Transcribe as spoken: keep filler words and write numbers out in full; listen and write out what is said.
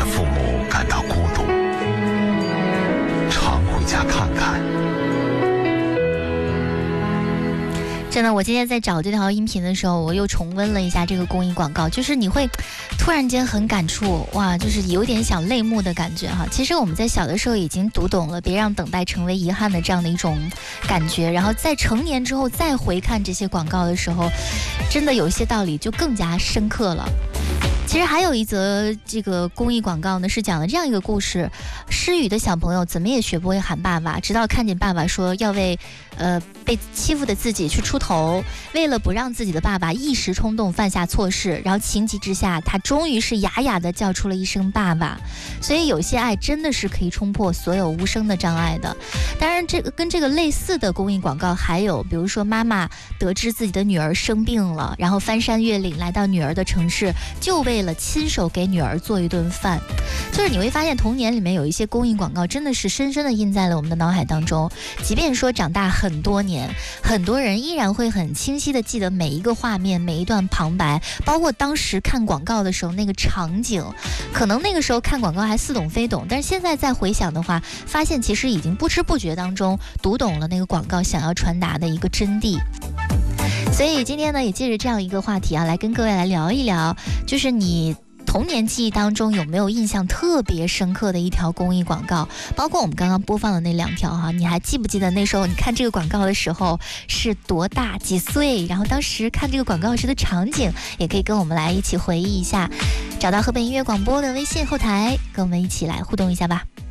的父母感到孤独，常回家看看。 真的，我今天在找这条音频的时候，我又重温了一下这个公益广告，就是你会突然间很感触，哇，就是有点想泪目的感觉哈。其实我们在小的时候已经读懂了别让等待成为遗憾的这样的一种感觉，然后在成年之后再回看这些广告的时候，真的有一些道理就更加深刻了。其实还有一则这个公益广告呢，是讲了这样一个故事：失语的小朋友怎么也学不会喊爸爸，直到看见爸爸说要为呃被欺负的自己去出头，为了不让自己的爸爸一时冲动犯下错事，然后情急之下，他终于是哑哑的叫出了一声爸爸。所以有些爱真的是可以冲破所有无声的障碍的。当然，这个跟这个类似的公益广告还有，比如说妈妈得知自己的女儿生病了，然后翻山越岭来到女儿的城市，就为了亲手给女儿做一顿饭。就是你会发现童年里面有一些公益广告真的是深深的印在了我们的脑海当中，即便说长大很多年，很多人依然会很清晰的记得每一个画面，每一段旁白，包括当时看广告的时候那个场景。可能那个时候看广告还似懂非懂，但是现在再回想的话，发现其实已经不知不觉当中读懂了那个广告想要传达的一个真谛。所以今天呢，也借着这样一个话题啊，来跟各位来聊一聊，就是你童年记忆当中有没有印象特别深刻的一条公益广告，包括我们刚刚播放的那两条哈，你还记不记得那时候你看这个广告的时候是多大几岁，然后当时看这个广告时的场景，也可以跟我们来一起回忆一下。找到河北音乐广播的微信后台，跟我们一起来互动一下吧。